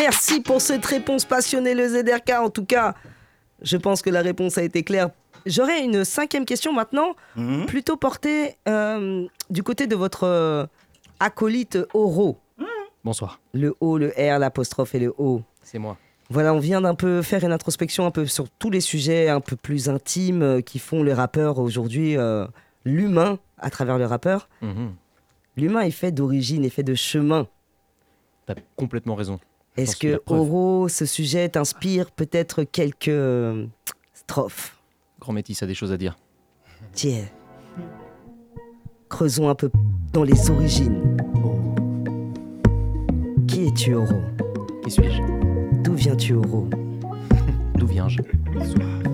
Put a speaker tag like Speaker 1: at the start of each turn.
Speaker 1: Merci pour cette réponse passionnée, le ZRK. En tout cas, je pense que la réponse a été claire. J'aurais une 5e question maintenant, plutôt portée du côté de votre acolyte Oro.
Speaker 2: Bonsoir.
Speaker 1: Le O, le R, l'apostrophe et le O.
Speaker 2: C'est moi.
Speaker 1: Voilà, on vient d'un peu faire une introspection un peu sur tous les sujets un peu plus intimes qui font le rappeur aujourd'hui, l'humain à travers le rappeur. L'humain est fait d'origine, est fait de chemin.
Speaker 2: T'as complètement raison.
Speaker 1: Est-ce que Oro, ce sujet t'inspire peut-être quelques strophes?
Speaker 2: Grand Métis a des choses à dire.
Speaker 1: Tiens, creusons un peu dans les origines. Qui es-tu, Oro?
Speaker 2: Qui suis-je?
Speaker 1: D'où viens-tu, Oro?
Speaker 2: D'où viens-je?